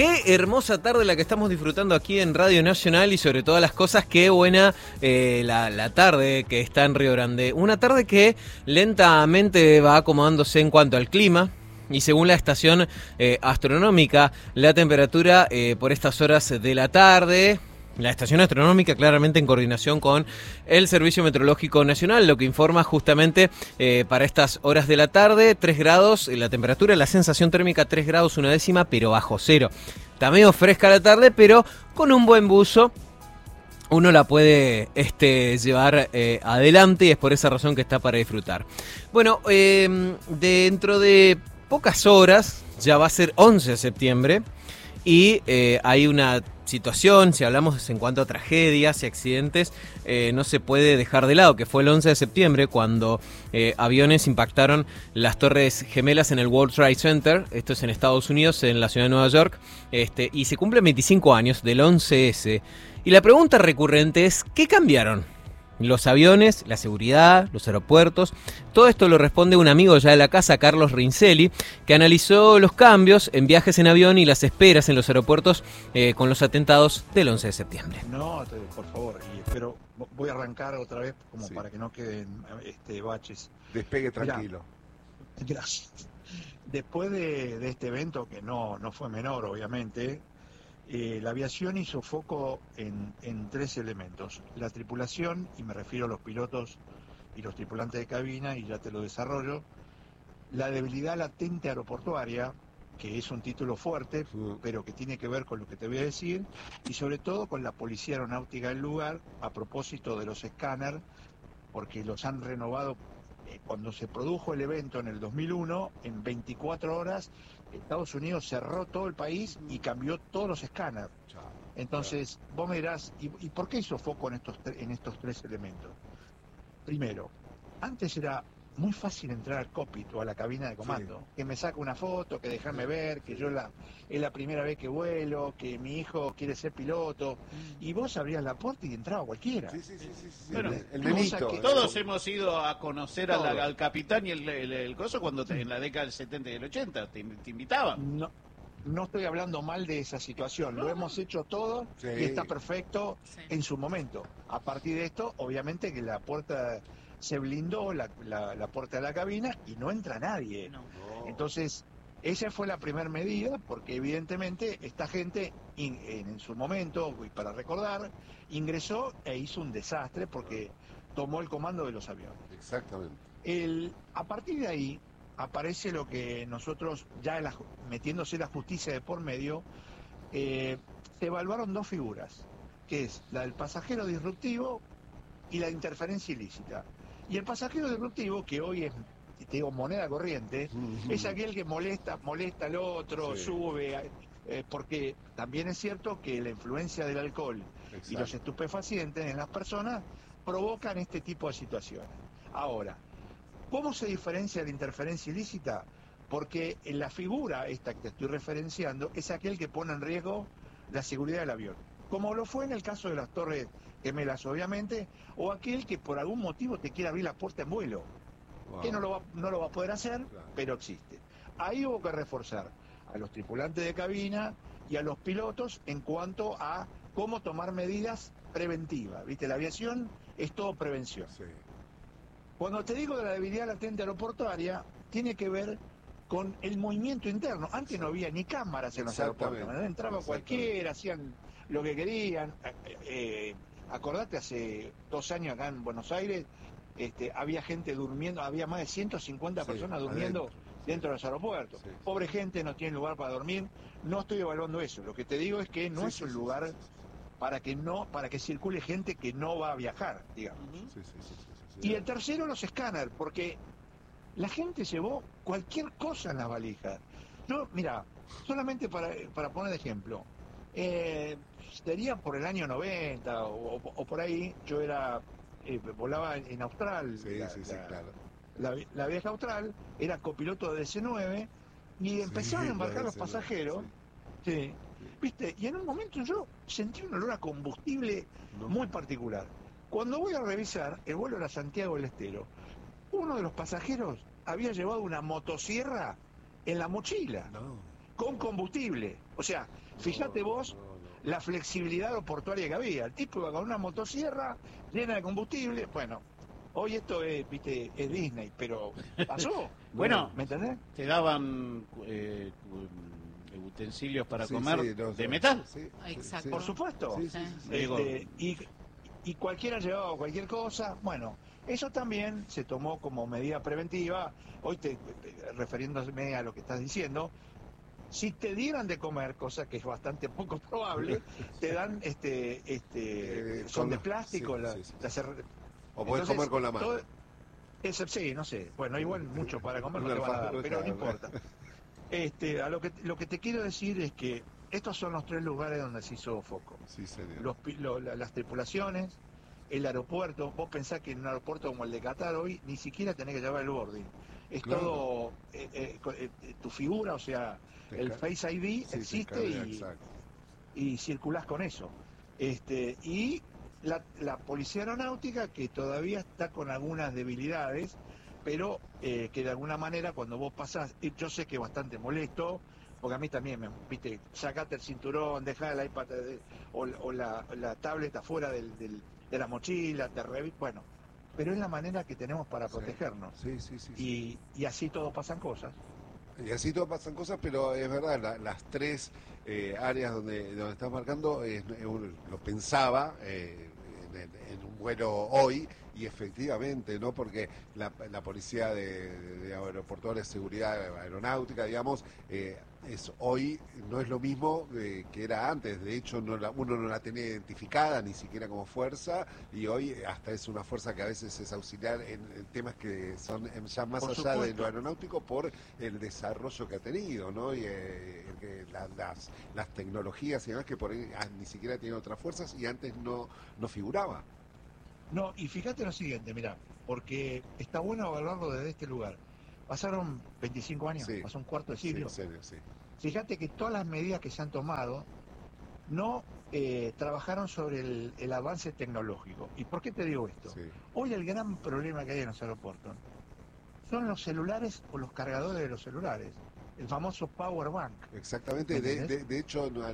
Qué hermosa tarde la que estamos disfrutando aquí en Radio Nacional y sobre todas las cosas, qué buena la tarde que está en Río Grande. Una tarde que lentamente va acomodándose en cuanto al clima. Y según la estación astronómica, la temperatura por estas horas de la tarde, la estación astronómica claramente en coordinación con el Servicio Meteorológico Nacional, lo que informa justamente para estas horas de la tarde, 3 grados, la temperatura, la sensación térmica 3 grados una décima, pero bajo cero. Está medio fresca la tarde, pero con un buen buzo uno la puede llevar adelante y es por esa razón que está para disfrutar. Bueno, dentro de pocas horas, ya va a ser 11 de septiembre y hay una situación, si hablamos en cuanto a tragedias y accidentes, no se puede dejar de lado, que fue el 11 de septiembre cuando aviones impactaron las Torres Gemelas en el World Trade Center, esto es en Estados Unidos, en la ciudad de Nueva York, y se cumplen 25 años del 11S. Y la pregunta recurrente es, ¿qué cambiaron? Los aviones, la seguridad, los aeropuertos. Todo esto lo responde un amigo ya de la casa, Carlos Rincelli, que analizó los cambios en viajes en avión y las esperas en los aeropuertos con los atentados del 11 de septiembre. No, por favor, pero voy a arrancar otra vez como para que no queden baches. Despegue tranquilo. Mirá, gracias. Después de este evento, que no fue menor, obviamente, la aviación hizo foco en 3 elementos. La tripulación, y me refiero a los pilotos y los tripulantes de cabina, y ya te lo desarrollo. La debilidad latente aeroportuaria, que es un título fuerte, pero que tiene que ver con lo que te voy a decir, y sobre todo con la policía aeronáutica del lugar, a propósito de los escáneres, porque los han renovado. Cuando se produjo el evento en el 2001, en 24 horas, Estados Unidos cerró todo el país y cambió todos los escáneres. Entonces, vos me dirás, ¿y por qué hizo foco en estos 3 elementos? Primero, antes era muy fácil entrar al cockpit o a la cabina de comando, sí. Que me saque una foto, que dejarme ver, que yo es la primera vez que vuelo, que mi hijo quiere ser piloto, y vos abrías la puerta y entraba cualquiera. Sí. Bueno, el nenito. Todos hemos ido a conocer al capitán y el coso cuando en la década del 70 y del 80 te invitaban. No estoy hablando mal de esa situación, lo hemos hecho todo y está perfecto en su momento. A partir de esto, obviamente que la puerta se blindó, la puerta de la cabina, y no entra nadie. No. Entonces, esa fue la primera medida, porque evidentemente esta gente en su momento, y para recordar, ingresó e hizo un desastre porque tomó el comando de los aviones. Exactamente. A partir de ahí aparece lo que nosotros, ya metiéndose la justicia de por medio, se evaluaron 2 figuras, que es la del pasajero disruptivo y la interferencia ilícita. Y el pasajero disruptivo, que hoy es, te digo, moneda corriente, es aquel que molesta al otro, sube, porque también es cierto que la influencia del alcohol y los estupefacientes en las personas provocan este tipo de situaciones. Ahora, ¿cómo se diferencia la interferencia ilícita? Porque en la figura esta que te estoy referenciando es aquel que pone en riesgo la seguridad del avión, como lo fue en el caso de las Torres Gemelas, obviamente, o aquel que por algún motivo te quiere abrir la puerta en vuelo, que no lo va a poder hacer, pero existe. Ahí hubo que reforzar a los tripulantes de cabina y a los pilotos en cuanto a cómo tomar medidas preventivas. ¿Viste? La aviación es todo prevención. Sí. Cuando te digo de la debilidad latente aeroportuaria, tiene que ver con el movimiento interno. Antes no había ni cámaras en los aeropuertos, entraba cualquiera, hacían lo que querían. Acordate, hace 2 años acá en Buenos Aires, había gente durmiendo, había más de 150 personas durmiendo dentro de los aeropuertos. Pobre gente, no tiene lugar para dormir. No estoy evaluando eso. Lo que te digo es que no es un lugar para que circule gente que no va a viajar, digamos. Y el tercero, los escáneres, porque la gente llevó cualquier cosa en las valijas. Yo, mira, solamente para poner de ejemplo, sería por el año 90 o por ahí, yo volaba en Austral, claro. La vieja Austral, era copiloto de DC-9 y empezaron a embarcar los pasajeros, ¿viste? Y en un momento yo sentí un olor a combustible muy particular. Cuando voy a revisar, el vuelo era Santiago del Estero, uno de los pasajeros había llevado una motosierra en la mochila. con combustible. O sea, fíjate vos la flexibilidad aeroportuaria que había. El tipo iba con una motosierra llena de combustible. Bueno, hoy esto es, viste, es Disney, pero pasó. Bueno, ¿me entendés? te daban utensilios para comer de metal. Sí, Exacto. Por supuesto. Sí, sí, sí, Y cualquiera llevaba cualquier cosa. Bueno, eso también se tomó como medida preventiva. Hoy, refiriéndome a lo que estás diciendo, si te dieran de comer, cosa que es bastante poco probable, te dan son de plástico. O puedes comer con la mano. Sí, no sé. Bueno, igual mucho para comer no te van a dar, pero no importa. Lo que te quiero decir es que estos son los 3 lugares donde se hizo foco. Sí, señor. Las tripulaciones, el aeropuerto. Vos pensás que en un aeropuerto como el de Qatar hoy ni siquiera tenés que llevar el boarding. Es todo tu figura, o sea, el Face ID existe y circulás con eso. Y la Policía Aeronáutica, que todavía está con algunas debilidades, pero que de alguna manera cuando vos pasás, yo sé que es bastante molesto, porque a mí también, viste, sacate el cinturón, dejá el iPad o la tablet afuera de la mochila, bueno, pero es la manera que tenemos para protegernos. Sí. Y así todos pasan cosas. Y así todos pasan cosas, pero es verdad, las 3 áreas donde estás marcando, lo pensaba en un vuelo hoy, y efectivamente, ¿no? Porque la policía de aeroportuarios de seguridad aeronáutica, digamos, hoy no es lo mismo que era antes. De hecho, uno no la tenía identificada ni siquiera como fuerza, y hoy hasta es una fuerza que a veces es auxiliar en temas que son ya más allá de lo aeronáutico, por el desarrollo que ha tenido, ¿no? Y las tecnologías y demás, que por ahí ni siquiera tienen otras fuerzas y antes no figuraba. No, y fíjate lo siguiente, mirá, porque está bueno evaluarlo desde este lugar. Pasaron 25 años, pasó un cuarto de siglo. Sí, en serio, sí. Fíjate que todas las medidas que se han tomado no trabajaron sobre el avance tecnológico. ¿Y por qué te digo esto? Sí. Hoy el gran problema que hay en los aeropuertos son los celulares o los cargadores de los celulares, el famoso power bank. Exactamente, de hecho en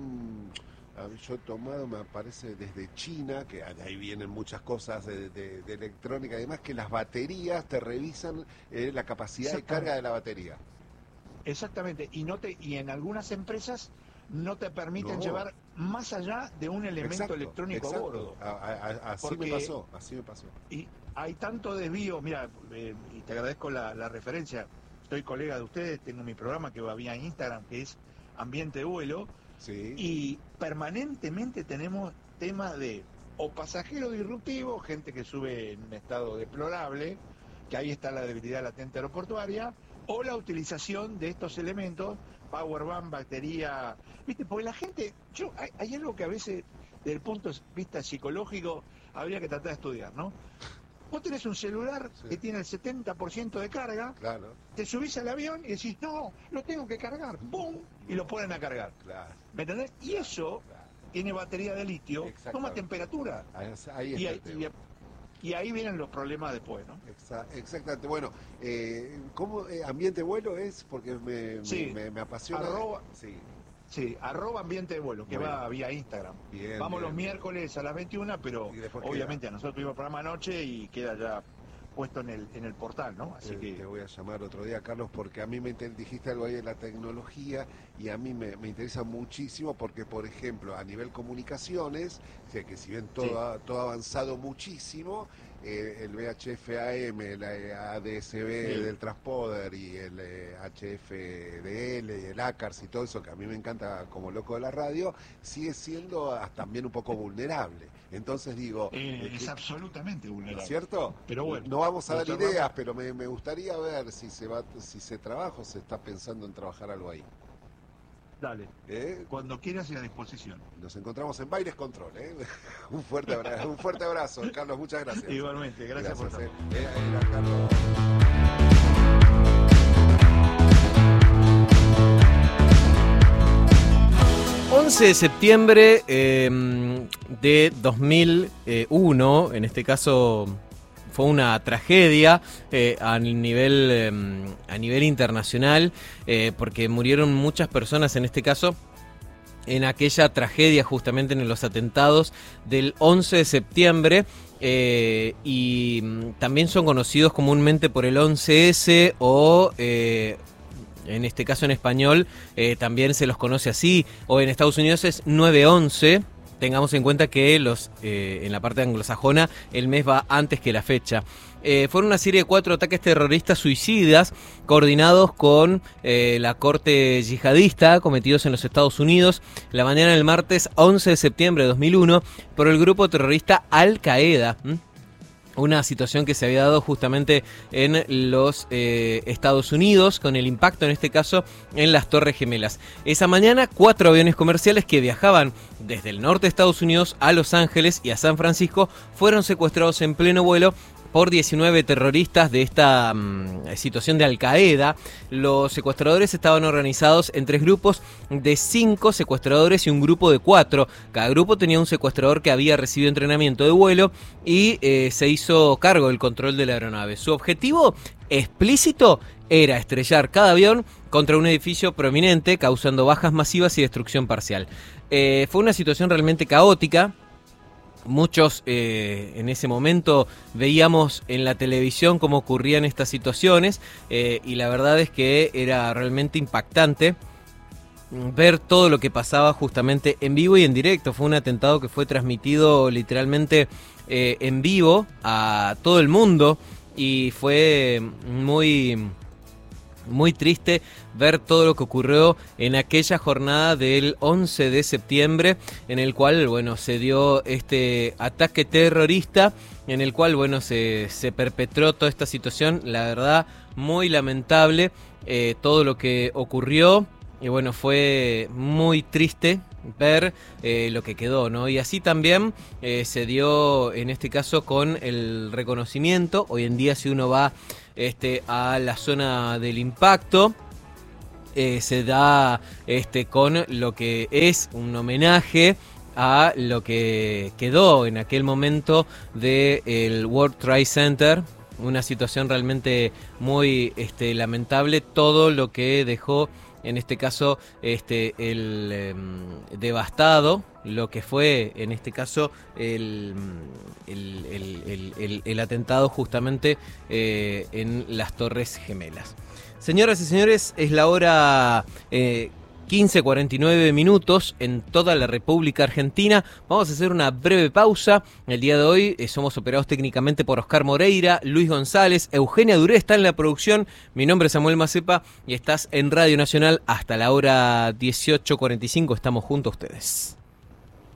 yo he tomado, me parece, desde China, que ahí vienen muchas cosas de electrónica y demás, que las baterías te revisan la capacidad de carga de la batería. Exactamente, y en algunas empresas no te permiten llevar más allá de un elemento electrónico a bordo. Así me pasó. Y hay tanto desvío, mira, y te agradezco la referencia, soy colega de ustedes, tengo mi programa que va vía Instagram, que es Ambiente de Vuelo. Sí. Y permanentemente tenemos temas de o pasajero disruptivo, gente que sube en un estado deplorable, que ahí está la debilidad latente aeroportuaria, o la utilización de estos elementos, power bank, batería, viste, porque la gente, hay algo que a veces desde el punto de vista psicológico habría que tratar de estudiar, ¿no? Vos tenés un celular que tiene el 70% de carga, claro. Te subís al avión y decís, no, lo tengo que cargar, ¡pum! Y lo ponen a cargar. Claro. ¿Me entendés? Y eso tiene batería de litio, toma temperatura. Ahí está y ahí vienen los problemas después, ¿no? Exactamente. Bueno, ¿cómo Ambiente Vuelo es? Porque me apasiona. Sí, @Ambiente de Vuelo, que va vía Instagram. Vamos los miércoles a las 21, pero obviamente a nosotros tuvimos programa anoche y queda ya puesto en el portal, ¿no? Así que te voy a llamar otro día, Carlos, porque a mí dijiste algo ahí de la tecnología y a mí me interesa muchísimo porque, por ejemplo, a nivel comunicaciones, que si bien todo ha avanzado muchísimo, el VHF AM, el ADSB del Transpoder y el HFDL y el ACARS y todo eso, que a mí me encanta como loco de la radio, sigue siendo también un poco vulnerable. Entonces digo... es absolutamente vulnerable. ¿Cierto? Pero bueno, no vamos a dar ideas, pero me gustaría ver si se trabaja o se está pensando en trabajar algo ahí. Dale. Cuando quieras y a disposición. Nos encontramos en Bailes Control. Un fuerte abrazo, Carlos, muchas gracias. Igualmente, gracias por todo. Era Carlos. ...11 de septiembre de 2001, en este caso fue una tragedia a nivel internacional, porque murieron muchas personas en este caso en aquella tragedia, justamente en los atentados del 11 de septiembre, y también son conocidos comúnmente por el 11S o... en este caso en español también se los conoce así, o en Estados Unidos es 9/11. Tengamos en cuenta que en la parte anglosajona el mes va antes que la fecha. Fueron una serie de 4 ataques terroristas suicidas coordinados con la corte yihadista cometidos en los Estados Unidos la mañana del martes 11 de septiembre de 2001 por el grupo terrorista Al-Qaeda. Una situación que se había dado justamente en los Estados Unidos, con el impacto en este caso en las Torres Gemelas. Esa mañana 4 aviones comerciales que viajaban desde el norte de Estados Unidos a Los Ángeles y a San Francisco fueron secuestrados en pleno vuelo por 19 terroristas de esta situación de Al-Qaeda. Los secuestradores estaban organizados en 3 grupos de 5 secuestradores y un grupo de 4. Cada grupo tenía un secuestrador que había recibido entrenamiento de vuelo y se hizo cargo del control de la aeronave. Su objetivo explícito era estrellar cada avión contra un edificio prominente, causando bajas masivas y destrucción parcial. Fue una situación realmente caótica. Muchos en ese momento veíamos en la televisión cómo ocurrían estas situaciones, y la verdad es que era realmente impactante ver todo lo que pasaba justamente en vivo y en directo. Fue un atentado que fue transmitido literalmente en vivo a todo el mundo y fue muy triste ver todo lo que ocurrió en aquella jornada del 11 de septiembre, en el cual, bueno, se dio este ataque terrorista, en el cual, bueno, se perpetró toda esta situación. La verdad, muy lamentable todo lo que ocurrió, y bueno, fue muy triste ver lo que quedó, ¿no? Y así también se dio en este caso con el reconocimiento. Hoy en día, si uno va a la zona del impacto, se da con lo que es un homenaje a lo que quedó en aquel momento del World Trade Center. Una situación realmente muy lamentable, todo lo que dejó en este caso el devastado, lo que fue en este caso el atentado justamente en las Torres Gemelas. Señoras y señores, es la hora 15:49 minutos en toda la República Argentina. Vamos a hacer una breve pausa. El día de hoy somos operados técnicamente por Oscar Moreira, Luis González, Eugenia Duré está en la producción. Mi nombre es Samuel Macepa y estás en Radio Nacional hasta la hora 18:45. Estamos junto a ustedes.